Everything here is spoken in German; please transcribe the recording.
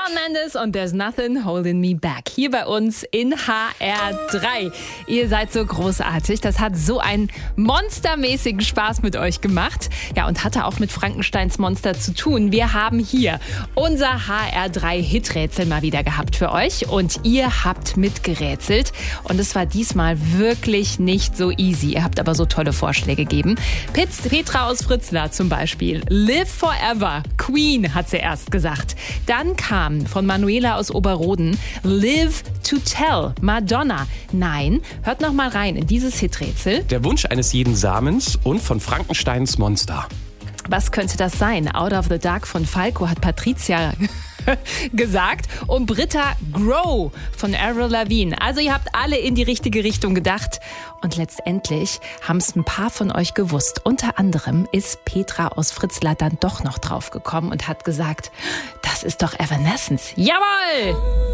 Shawn Mendes und There's Nothing Holding Me Back. Hier bei uns in HR3. Ihr seid so großartig. Das hat so einen monstermäßigen Spaß mit euch gemacht. Ja, und hatte auch mit Frankensteins Monster zu tun. Wir haben hier unser HR3-Hiträtsel mal wieder gehabt für euch. Und ihr habt mitgerätselt. Und es war diesmal wirklich nicht so easy. Ihr habt aber so tolle Vorschläge gegeben. Petra aus Fritzlar zum Beispiel. Live Forever. Queen hat sie erst gesagt. Dann kam von Manuela aus Oberroden Live to Tell. Madonna. Nein, hört noch mal rein in dieses Hiträtsel. Der Wunsch eines jeden Samens und von Frankensteins Monster. Was könnte das sein? Out of the Dark von Falco hat Patricia gesagt. Und Britta Grow von Avril Lavigne. Also ihr habt alle in die richtige Richtung gedacht. Und letztendlich haben es ein paar von euch gewusst. Unter anderem ist Petra aus Fritzlar dann doch noch drauf gekommen und hat gesagt, das ist doch Evanescence. Jawohl!